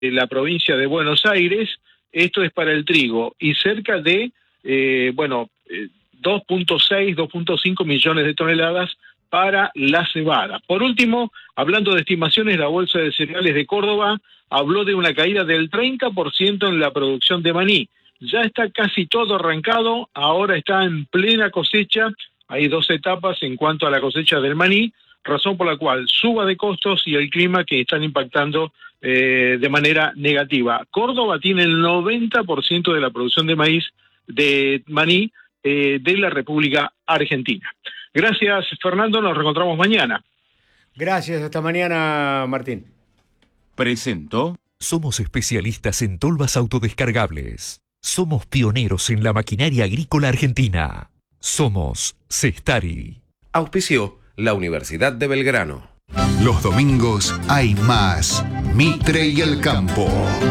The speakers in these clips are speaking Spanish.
la provincia de Buenos Aires. Esto es para el trigo, y cerca de 2.5 millones de toneladas para la cebada. Por último, hablando de estimaciones, la Bolsa de Cereales de Córdoba habló de una caída del 30% en la producción de maní. Ya está casi todo arrancado, ahora está en plena cosecha. Hay 2 etapas en cuanto a la cosecha del maní, razón por la cual suba de costos y el clima que están impactando de manera negativa. Córdoba tiene el 90% de la producción de maní de la República Argentina. Gracias, Fernando, nos reencontramos mañana. Gracias, hasta mañana, Martín. Presentó. Somos especialistas en tolvas autodescargables. Somos pioneros en la maquinaria agrícola argentina. Somos Cestari. Auspició la Universidad de Belgrano. Los domingos hay más. Mitre y el campo.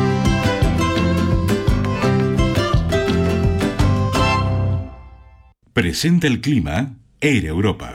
Presenta el clima Air Europa.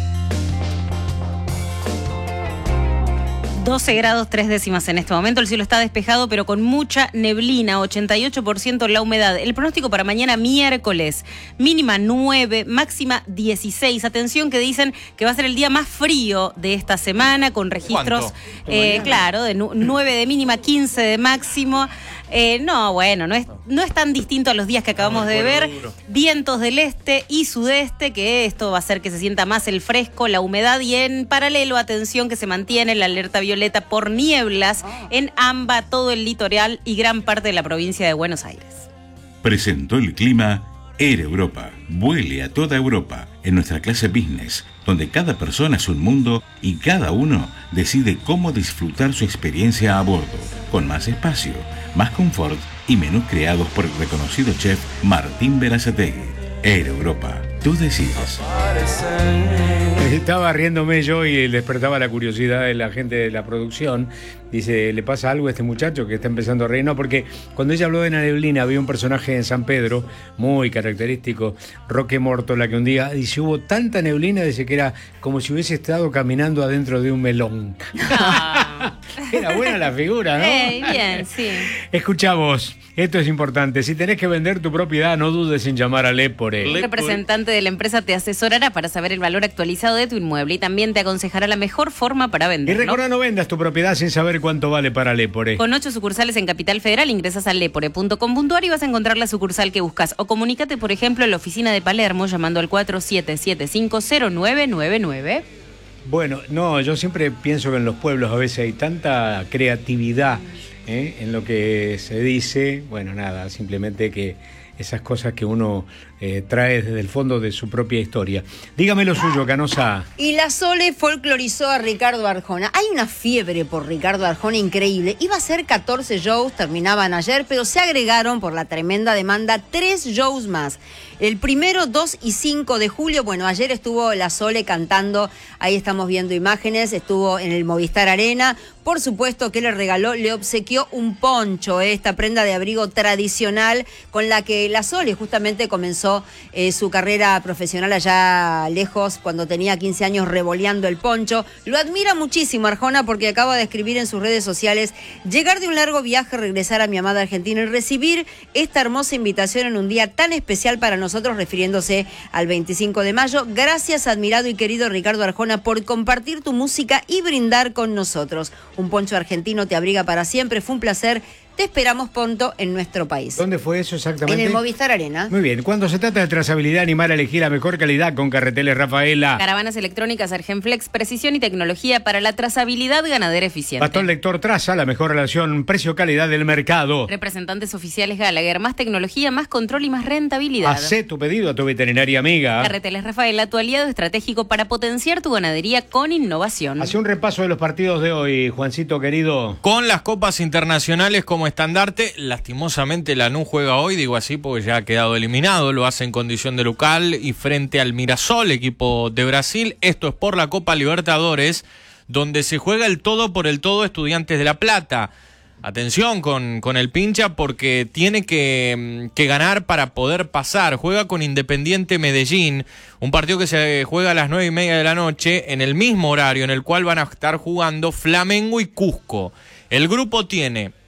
12 grados 3 décimas en este momento. El cielo está despejado, pero con mucha neblina, 88% la humedad. El pronóstico para mañana miércoles, mínima 9, máxima 16. Atención, que dicen que va a ser el día más frío de esta semana, con registros, claro, de 9 de mínima, 15 de máximo. No es tan distinto a los días que acabamos de ver. Vientos del este y sudeste, que esto va a hacer que se sienta más el fresco, la humedad, y en paralelo, atención, que se mantiene la alerta violeta por nieblas en AMBA, todo el litoral y gran parte de la provincia de Buenos Aires. Presentó el clima Air Europa. Vuele a toda Europa en nuestra clase business, donde cada persona es un mundo y cada uno decide cómo disfrutar su experiencia a bordo, con más espacio, más confort y menús creados por el reconocido chef Martín Berazategui. Air Europa, tú decides. Estaba riéndome yo y despertaba la curiosidad de la gente de la producción. Dice, ¿le pasa algo a este muchacho que está empezando a reír? No, porque cuando ella habló de la neblina, había un personaje en San Pedro, muy característico, Roque Mórtola, que un día dice, hubo tanta neblina, dice que era como si hubiese estado caminando adentro de un melón. Era buena la figura, ¿no? Bien, sí. Escuchamos, esto es importante. Si tenés que vender tu propiedad, no dudes en llamar a Lépore. El representante de la empresa te asesorará para saber el valor actualizado de tu inmueble y también te aconsejará la mejor forma para venderlo. Y recuerda, no vendas tu propiedad sin saber cuánto vale para Lépore. Con 8 sucursales en Capital Federal, ingresas a lepore.com.ar y vas a encontrar la sucursal que buscas. O comunícate, por ejemplo, en la oficina de Palermo llamando al 47750999. Bueno, no, yo siempre pienso que en los pueblos a veces hay tanta creatividad en lo que se dice. Bueno, nada, simplemente que esas cosas que uno trae desde el fondo de su propia historia. Dígame lo suyo, Canosa. Y la Sole folclorizó a Ricardo Arjona. Hay una fiebre por Ricardo Arjona increíble. Iba a ser 14 shows, terminaban ayer, pero se agregaron por la tremenda demanda 3 shows más. El 1, 2 y 5 de julio, bueno, ayer estuvo la Sole cantando, ahí estamos viendo imágenes, estuvo en el Movistar Arena. Por supuesto que le obsequió un poncho, esta prenda de abrigo tradicional con la que la Sole justamente comenzó su carrera profesional allá lejos, cuando tenía 15 años, revoleando el poncho. Lo admira muchísimo Arjona porque acaba de escribir en sus redes sociales: llegar de un largo viaje, regresar a mi amada Argentina y recibir esta hermosa invitación en un día tan especial para nosotros, refiriéndose al 25 de mayo. Gracias, admirado y querido Ricardo Arjona, por compartir tu música y brindar con nosotros. Un poncho argentino te abriga para siempre. Fue un placer. Te esperamos pronto en nuestro país. ¿Dónde fue eso exactamente? En el Movistar Arena. Muy bien. Cuando se trata de trazabilidad, animar a elegir la mejor calidad con Carreteles Rafaela. Caravanas electrónicas Argenflex, precisión y tecnología para la trazabilidad ganadera eficiente. Bastón lector Traza, la mejor relación precio-calidad del mercado. Representantes oficiales Gallagher, más tecnología, más control y más rentabilidad. Hacé tu pedido a tu veterinaria amiga. Carreteles Rafaela, tu aliado estratégico para potenciar tu ganadería con innovación. Hace un repaso de los partidos de hoy, Juancito querido. Con las copas internacionales como estandarte, lastimosamente Lanús juega hoy, digo así porque ya ha quedado eliminado, lo hace en condición de local y frente al Mirassol, equipo de Brasil. Esto es por la Copa Libertadores, donde se juega el todo por el todo Estudiantes de La Plata. Atención con el pincha porque tiene que ganar para poder pasar. Juega con Independiente Medellín, un partido que se juega a las 9:30 de la noche, en el mismo horario en el cual van a estar jugando Flamengo y Cusco. El grupo tiene